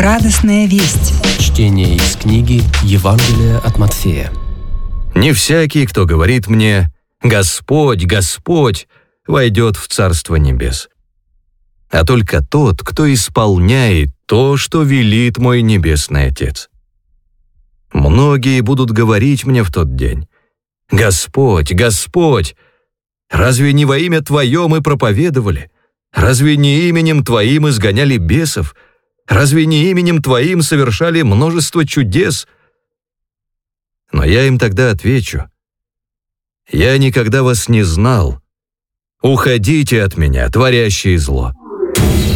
Радостная весть. Чтение из книги Евангелия от Матфея. «Не всякий, кто говорит мне: Господь, Господь, войдет в Царство Небес, а только тот, кто исполняет то, что велит мой Небесный Отец. Многие будут говорить мне в тот день: Господь, Господь, разве не во имя Твое мы проповедовали? Разве не именем Твоим изгоняли бесов? Разве не именем Твоим совершали множество чудес?» Но я им тогда отвечу: «Я никогда вас не знал. Уходите от меня, творящие зло».